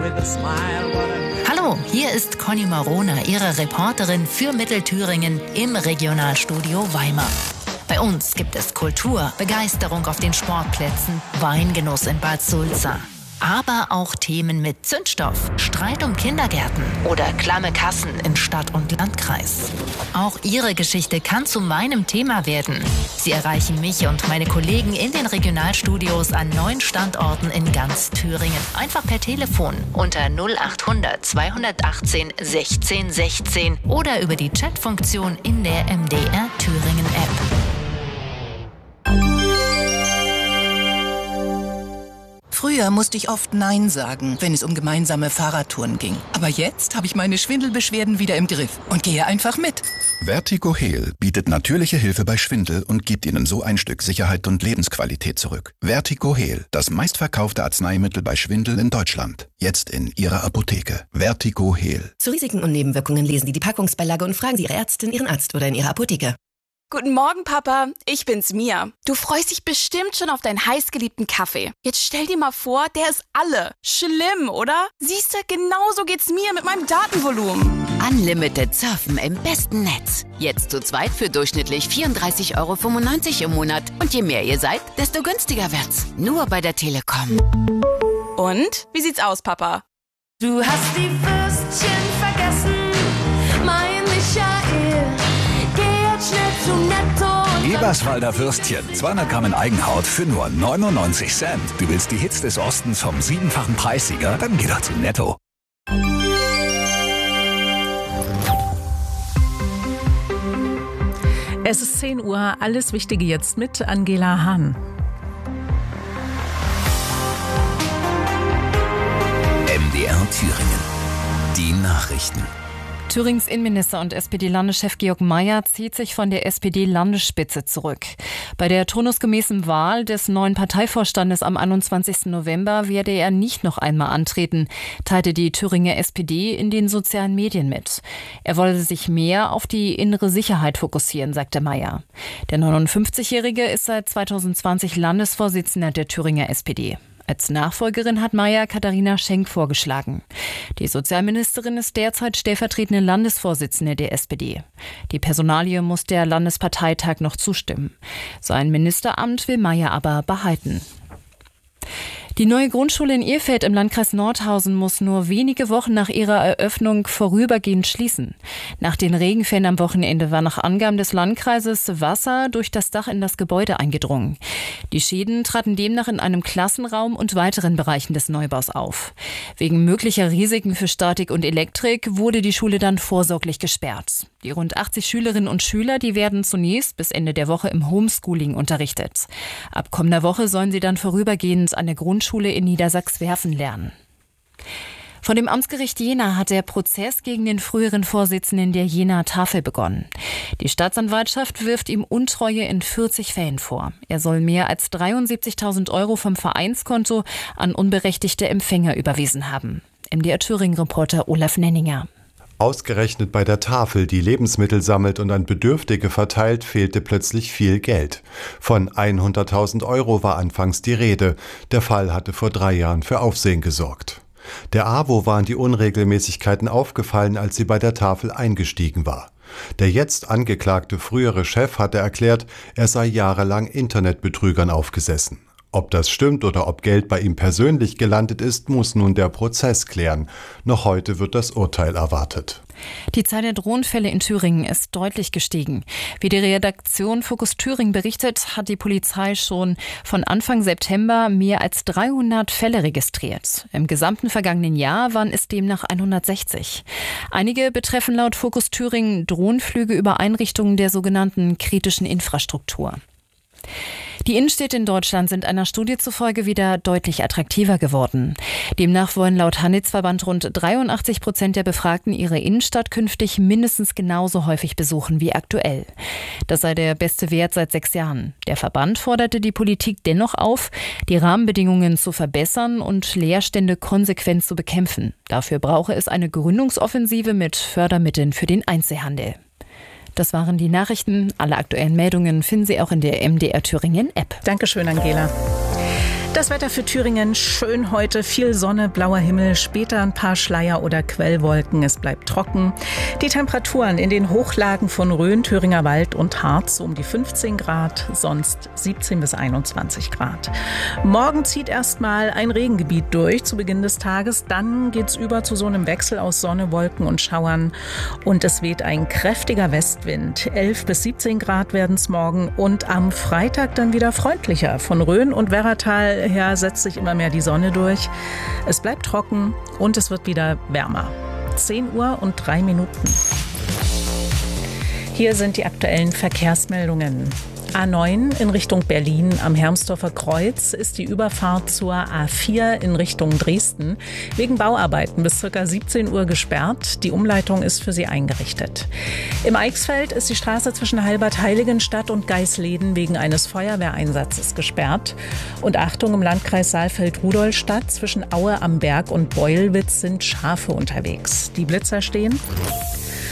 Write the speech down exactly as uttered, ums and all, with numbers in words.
Hallo, hier ist Conny Marona, Ihre Reporterin für Mittelthüringen im Regionalstudio Weimar. Bei uns gibt es Kultur, Begeisterung auf den Sportplätzen, Weingenuss in Bad Sulza. Aber auch Themen mit Zündstoff, Streit um Kindergärten oder klamme Kassen in Stadt und Landkreis. Auch Ihre Geschichte kann zu meinem Thema werden. Sie erreichen mich und meine Kollegen in den Regionalstudios an neun Standorten in ganz Thüringen. Einfach per Telefon unter null achthundert zweihundertachtzehn sechzehn sechzehn oder über die Chatfunktion in der M D R Thüringen App. Früher musste ich oft Nein sagen, wenn es um gemeinsame Fahrradtouren ging. Aber jetzt habe ich meine Schwindelbeschwerden wieder im Griff und gehe einfach mit. Vertigo Heal bietet natürliche Hilfe bei Schwindel und gibt Ihnen so ein Stück Sicherheit und Lebensqualität zurück. Vertigo Heal, das meistverkaufte Arzneimittel bei Schwindel in Deutschland. Jetzt in Ihrer Apotheke. Vertigo Heal. Zu Risiken und Nebenwirkungen lesen Sie die Packungsbeilage und fragen Sie Ihre Ärztin, Ihren Arzt oder in Ihrer Apotheke. Guten Morgen, Papa. Ich bin's, Mia. Du freust dich bestimmt schon auf deinen heißgeliebten Kaffee. Jetzt stell dir mal vor, der ist alle. Schlimm, oder? Siehst du, genauso geht's mir mit meinem Datenvolumen. Unlimited Surfen im besten Netz. Jetzt zu zweit für durchschnittlich vierunddreißig Euro fünfundneunzig im Monat. Und je mehr ihr seid, desto günstiger wird's. Nur bei der Telekom. Und? Wie sieht's aus, Papa? Du hast die Würstchen vergessen, mein Michael. Zu Netto. Eberswalder Würstchen, zweihundert Gramm in Eigenhaut für nur neunundneunzig Cent. Du willst die Hits des Ostens vom siebenfachen Preissieger? Dann geh doch zu Netto. Es ist zehn Uhr, alles Wichtige jetzt mit Angela Hahn. M D R Thüringen. Die Nachrichten. Thürings Innenminister und S P D-Landeschef Georg Mayer zieht sich von der S P D-Landesspitze zurück. Bei der turnusgemäßen Wahl des neuen Parteivorstandes am einundzwanzigsten November werde er nicht noch einmal antreten, teilte die Thüringer S P D in den sozialen Medien mit. Er wolle sich mehr auf die innere Sicherheit fokussieren, sagte Mayer. Der neunundfünfzigjährige ist seit zweitausendzwanzig Landesvorsitzender der Thüringer S P D. Als Nachfolgerin hat Mayer Katharina Schenk vorgeschlagen. Die Sozialministerin ist derzeit stellvertretende Landesvorsitzende der S P D. Die Personalie muss der Landesparteitag noch zustimmen. Sein Ministeramt will Mayer aber behalten. Die neue Grundschule in Irrfeld im Landkreis Nordhausen muss nur wenige Wochen nach ihrer Eröffnung vorübergehend schließen. Nach den Regenfällen am Wochenende war nach Angaben des Landkreises Wasser durch das Dach in das Gebäude eingedrungen. Die Schäden traten demnach in einem Klassenraum und weiteren Bereichen des Neubaus auf. Wegen möglicher Risiken für Statik und Elektrik wurde die Schule dann vorsorglich gesperrt. Die rund achtzig Schülerinnen und Schüler, die werden zunächst bis Ende der Woche im Homeschooling unterrichtet. Ab kommender Woche sollen sie dann vorübergehend an der Grundschule in Niedersachs-Werfen lernen. Von dem Amtsgericht Jena hat der Prozess gegen den früheren Vorsitzenden der Jenaer Tafel begonnen. Die Staatsanwaltschaft wirft ihm Untreue in vierzig Fällen vor. Er soll mehr als dreiundsiebzigtausend Euro vom Vereinskonto an unberechtigte Empfänger überwiesen haben. M D R Thüringen-Reporter Olaf Nenninger. Ausgerechnet bei der Tafel, die Lebensmittel sammelt und an Bedürftige verteilt, fehlte plötzlich viel Geld. Von hunderttausend Euro war anfangs die Rede. Der Fall hatte vor drei Jahren für Aufsehen gesorgt. Der AWO waren die Unregelmäßigkeiten aufgefallen, als sie bei der Tafel eingestiegen war. Der jetzt angeklagte frühere Chef hatte erklärt, er sei jahrelang Internetbetrügern aufgesessen. Ob das stimmt oder ob Geld bei ihm persönlich gelandet ist, muss nun der Prozess klären. Noch heute wird das Urteil erwartet. Die Zahl der Drohnenfälle in Thüringen ist deutlich gestiegen. Wie die Redaktion Fokus Thüringen berichtet, hat die Polizei schon von Anfang September mehr als dreihundert Fälle registriert. Im gesamten vergangenen Jahr waren es demnach hundertsechzig. Einige betreffen laut Fokus Thüringen Drohnenflüge über Einrichtungen der sogenannten kritischen Infrastruktur. Die Innenstädte in Deutschland sind einer Studie zufolge wieder deutlich attraktiver geworden. Demnach wollen laut Handelsverband rund dreiundachtzig Prozent der Befragten ihre Innenstadt künftig mindestens genauso häufig besuchen wie aktuell. Das sei der beste Wert seit sechs Jahren. Der Verband forderte die Politik dennoch auf, die Rahmenbedingungen zu verbessern und Leerstände konsequent zu bekämpfen. Dafür brauche es eine Gründungsoffensive mit Fördermitteln für den Einzelhandel. Das waren die Nachrichten. Alle aktuellen Meldungen finden Sie auch in der M D R Thüringen App. Dankeschön, Angela. Das Wetter für Thüringen schön heute, viel Sonne, blauer Himmel, später ein paar Schleier- oder Quellwolken. Es bleibt trocken. Die Temperaturen in den Hochlagen von Rhön, Thüringer Wald und Harz um die fünfzehn Grad, sonst siebzehn bis einundzwanzig Grad. Morgen zieht erstmal ein Regengebiet durch zu Beginn des Tages. Dann geht's über zu so einem Wechsel aus Sonne, Wolken und Schauern. Und es weht ein kräftiger Westwind. elf bis siebzehn Grad werden es morgen und am Freitag dann wieder freundlicher. Von Rhön und Werratal her setzt sich immer mehr die Sonne durch. Es bleibt trocken und es wird wieder wärmer. zehn Uhr und drei Minuten. Hier sind die aktuellen Verkehrsmeldungen. A neun in Richtung Berlin am Hermsdorfer Kreuz ist die Überfahrt zur A vier in Richtung Dresden wegen Bauarbeiten bis ca. siebzehn Uhr gesperrt. Die Umleitung ist für sie eingerichtet. Im Eichsfeld ist die Straße zwischen Halbert-Heiligenstadt und Geisleden wegen eines Feuerwehreinsatzes gesperrt. Und Achtung, im Landkreis Saalfeld-Rudolstadt zwischen Aue am Berg und Beulwitz sind Schafe unterwegs. Die Blitzer stehen.